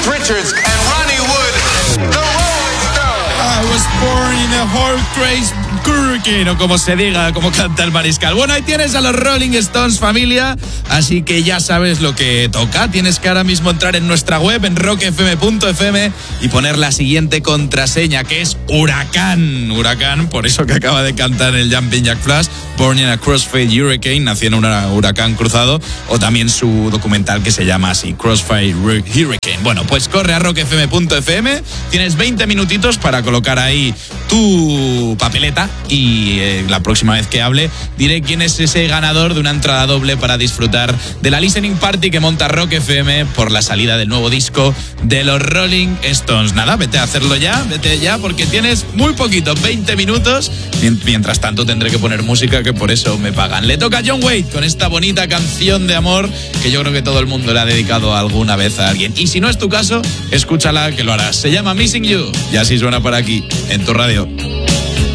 Keith Richards and Ronnie Wood, the Rolling Stones. I was born in a hard craze hurricane, o como se diga, como canta el mariscal. Bueno, ahí tienes a los Rolling Stones, familia, así que ya sabes lo que toca. Tienes que ahora mismo entrar en nuestra web, en rockfm.fm, y poner la siguiente contraseña, que es Huracán. Huracán, por eso que acaba de cantar el Jumping Jack Flash, Born in a Crossfire Hurricane, nació en un huracán cruzado, o también su documental que se llama así, Crossfire Hurricane. Bueno, pues corre a rockfm.fm, tienes 20 minutitos para colocar ahí tu papeleta y la próxima vez que hable diré quién es ese ganador de una entrada doble para disfrutar de la listening party que monta Rock FM por la salida del nuevo disco de los Rolling Stones. Nada, vete a hacerlo ya, vete ya, porque tienes muy poquito, 20 minutos. Mientras tanto tendré que poner música, que por eso me pagan. Le toca a John Waite con esta bonita canción de amor que yo creo que todo el mundo le ha dedicado alguna vez a alguien. Y si no es tu caso, escúchala, que lo harás. Se llama Missing You y así suena por aquí, en tu radio.